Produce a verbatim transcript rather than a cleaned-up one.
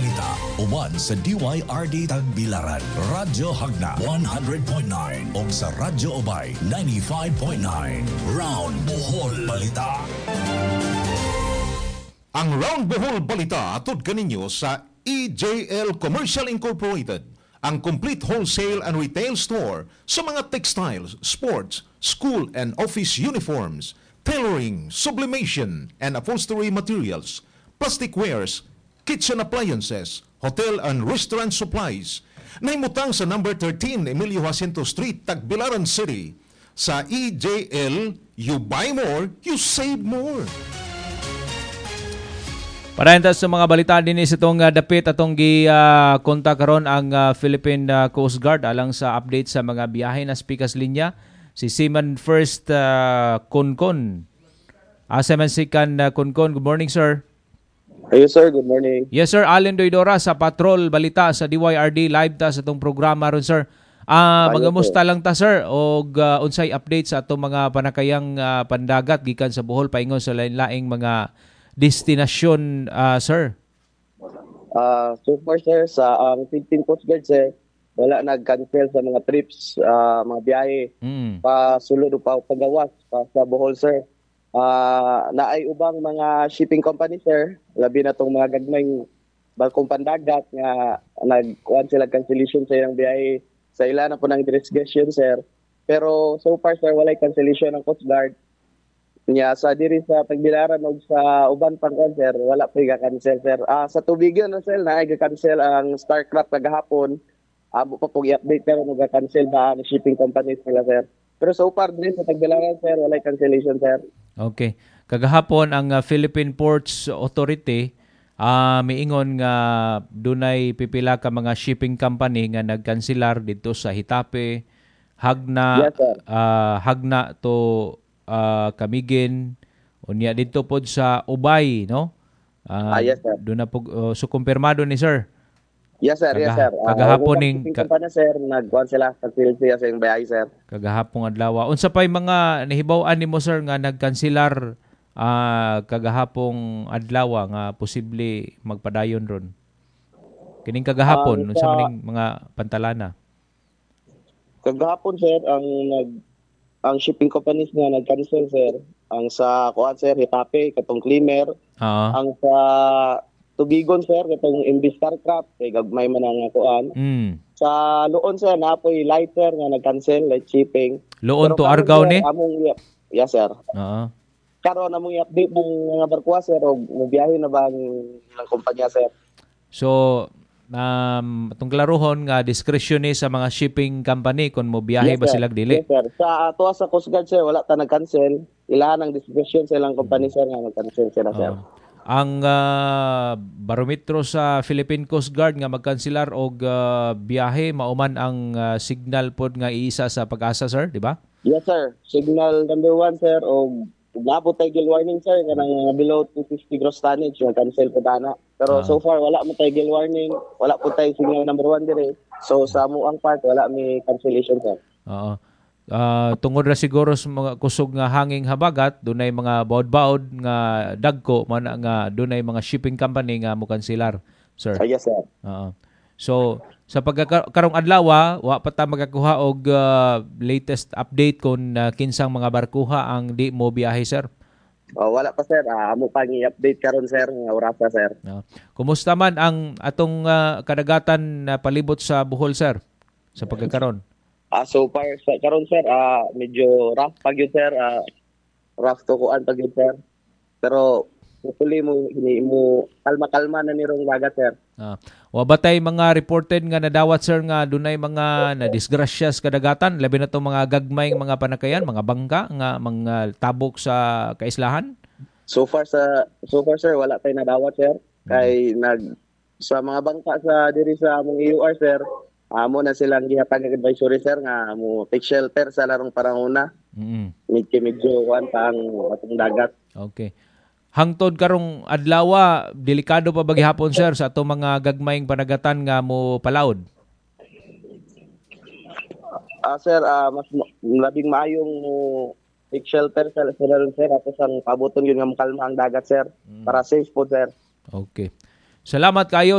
balita uban sa D Y R D Tagbilaran, Radyo Hagna one hundred point nine ug sa Radyo Ubay ninety-five point nine. Round Bohol Balita. Ang Round Bohol Balita atod kaninyo sa E J L Commercial Incorporated, ang complete wholesale and retail store sa mga textiles, sports, school and office uniforms, tailoring, sublimation and upholstery materials, plastic wares, kitchen appliances, hotel and restaurant supplies. Nahimutang sa number thirteen Emilio Jacinto Street, Tagbilaran City. Sa E J L, you buy more, you save more. Para sa mga balita din is itong uh, dapit atong gi uh, konta karon ang uh, Philippine uh, Coast Guard alang sa update sa mga biyahe na spikas linya. Si Seaman First uh, Kunkon. Asa man si kan uh, Kunkon. Good morning, sir. Hey sir, good morning. Yes sir, Allen Doidora sa Patrol Balita sa D Y R D live ta sa itong programa ron sir. Ah, uh, magamusta lang ta sir og uh, unsay update sa atong mga panakayang uh, pandagat gikan sa Bohol paingon sa lain-laing mga destinasyon uh, sir. Uh, so far sir sa ang um, Philippine Coast Guard sir, wala nag-cancel sa mga trips, uh, mga biyahe mm. pa sulod pa pagawas pa sa Bohol sir. Uh, naay ubang mga shipping company sir, labi na tong mga gagmayng balkong pandagat nga nagkuan sila cancellation sa ilang biyahe sa ila na po ng discretion sir. Pero so far sir walay cancellation ng Coast Guard niya sa diri sa Tagbilaran ug sa uban pang sir wala pa ga-cancel sir. Uh, sa tubigan na sir na ga-cancel ang Starcraft kagahapon. Amo pa pug i-update pero ga-cancel ba ang shipping companies nila sir. Pero so far din sa Tagbilaran sir walay cancellation sir. Okay. Kagahapon ang uh, Philippine Ports Authority uh, miingon nga dunay pipila ka mga shipping company nga nagkanselar dito sa Hitape, Hagna, yes, uh, Hagna to uh, Camiguin, unya dito pod sa Ubay, no? Uh, ah, yes, sir. Doon na po, uh, so kumpirmado ni sir. Yes sir, Kaga, yes sir. Uh, kagahapon ning ka, pa na sir, nagkuan sila cancel siya sa yung biyahe sir. Kagahapon adlaw. Unsa pay mga nahibaw-an nimo sir nga nagkanselar uh, kagahapong adlaw nga posible magpadayon ron? Kining kagahapon uh, unsa maning mga pantalana? Kagahapon sir ang nag ang shipping companies nga nag-cancel sir. Ang sa kuan sir Hitape katong Cleaner. Uh-huh. Ang sa Tubigon sir katong M V Starcraft kay gagmay man ang kuan. Mm. Sa Luon sir napoy lighter nga nag-cancel light shipping. Luon to Argao ni? Among yes sir. Oo. Uh-huh. Karon among i-update ng mga barko sir og mobiyahe na ba ang ilang kumpanya sir. So um, atong klaruhon nga discretion ni sa mga shipping company kung mobiyahe yes, ba sila dili. Yes sir. Sa ato sa Coast Guard sir wala ta nag-cancel. Ilahan ang discretion sa ilang company sir nga nag-cancel sila sir. Uh-huh. Ang uh, barometro sa Philippine Coast Guard nga magkanselar og uh, biyahe mauman ang uh, signal pod nga iisa sa Pag-asa sir, di ba? Yes sir. Signal number one sir og nabot tay gill warning sir kanang below two fifty gross tonnage nga cancel po dana. Pero uh-huh. so far wala mo tay gill warning, wala po tay signal number one dire. So sa amuang part wala mi cancellation sir. Oo. Uh, tungod ra siguro sa mga kusog nga hanging habagat, dunay mga baod-baod nga dagko man nga dunay mga shipping company nga mo kanselar, sir. Oh, yes, sir. Uh, so sa pagkarong adlaw wa pa ta magakuha og uh, latest update kung uh, kinsang mga barkuha ang di mo biyahe, sir. Oh, wala pa sir. Uh, amo pa i-update karon sir nga oras pa sir. Uh, kumusta man ang atong uh, kadagatan na uh, palibot sa Bohol, sir? Sa pagkakaron? Ah, uh, so far sa karon sir, uh, medyo rough pag yun sir, uh, rough to kuan pag yun sir. Pero hopefully mo hini mo kalma-kalma na nirong dagat sir. Ah, wa ba tay mga reported nga nadawat sir nga dunay mga na disgrasya sa kadagatan, labi na to mga gagmayng mga panakayan, mga bangka nga mga tabok sa kaislahan? So far sa so far sir wala tay nadawat sir. Kay hmm. nag sa mga bangka sa diri sa among E U R sir. Amo na silang gihatag ng advisory sir nga mo take shelter sa larong paranguna. Mm. Medyo medyo kuan pa ang atong dagat. Okay. Hangtod karong adlaw, delikado pa ba gihapon sir sa atong mga gagmayng panagatan nga mo palaod? Ah uh, sir, uh, mas labing maayong mo take shelter sa larong sir ato sang pabuton gyud nga makalma ang dagat sir mm. para safe po sir. Okay. Salamat kayo